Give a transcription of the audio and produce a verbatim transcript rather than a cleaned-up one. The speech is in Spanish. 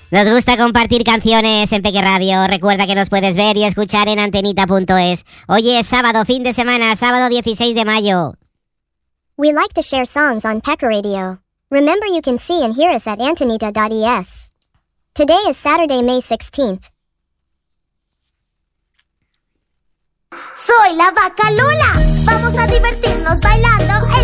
Nos gusta compartir canciones en Peque Radio. Recuerda que nos puedes ver y escuchar en antenita punto es. Hoy es sábado, fin de semana, sábado dieciséis de mayo. We like to share songs on Peque Radio. Remember you can see and hear us at antenita dot es. Today is Saturday, May sixteenth. Soy la vaca Lola. Vamos a divertirnos bailando